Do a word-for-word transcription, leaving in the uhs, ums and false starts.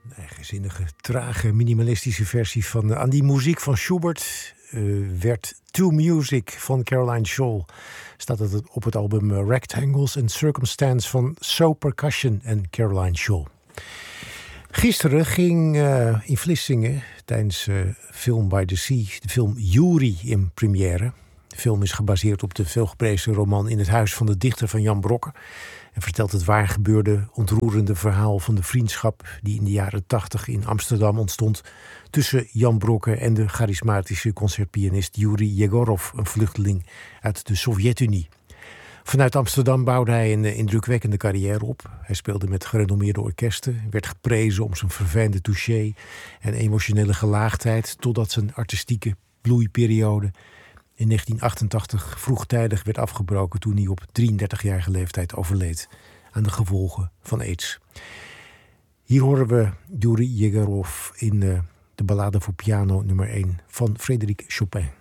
Een eigenzinnige, trage, minimalistische versie van aan die muziek van Schubert uh, werd To Music van Caroline Scholl. Staat het op het album Rectangles and Circumstance van So Percussion en Caroline Scholl. Gisteren ging uh, in Vlissingen tijdens uh, Film by the Sea de film Jury in première. De film is gebaseerd op de veelgeprezen roman In het huis van de dichter van Jan Brokke. En vertelt het waar gebeurde, ontroerende verhaal van de vriendschap die in de jaren tachtig in Amsterdam ontstond tussen Jan Brokke en de charismatische concertpianist Yuri Yegorov, een vluchteling uit de Sovjet-Unie. Vanuit Amsterdam bouwde hij een indrukwekkende carrière op. Hij speelde met gerenommeerde orkesten, werd geprezen om zijn verfijnde touché en emotionele gelaagdheid, totdat zijn artistieke bloeiperiode in negentien achtentachtig vroegtijdig werd afgebroken toen hij op drieëndertigjarige leeftijd overleed aan de gevolgen van aids. Hier horen we Yuri Yegorov in uh, de ballade voor piano nummer één van Frédéric Chopin.